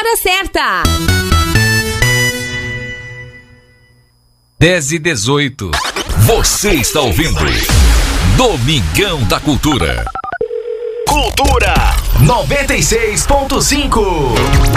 hora certa. 10h18. Você está ouvindo Domingão da Cultura. Cultura 96.5.